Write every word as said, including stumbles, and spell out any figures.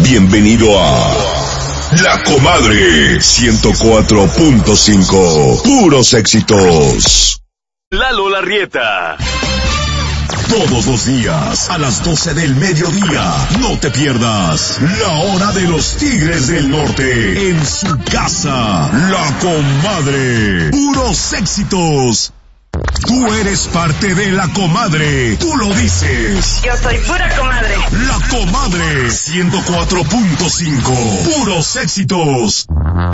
Bienvenido a La Comadre ciento cuatro punto cinco. Puros éxitos. Lalo Larrieta. Todos los días a las doce del mediodía. No te pierdas La Hora de los Tigres del Norte en su casa. La Comadre. Puros éxitos. Tú eres parte de La Comadre. Tú lo dices. Yo soy pura comadre. La Comadre ciento cuatro punto cinco. Puros éxitos.